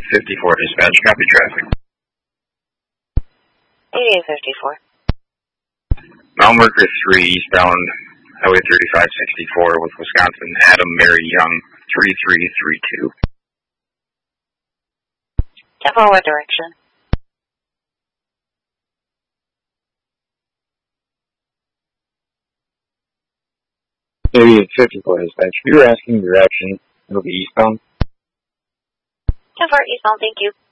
8854 dispatch, copy traffic. 8854. Mountain Worker 3, eastbound Highway 3564 with Wisconsin, Adam Mary Young, 3332. 10-4, what direction? Dispatch. If you're asking direction, it'll be eastbound. 10-4, eastbound, thank you.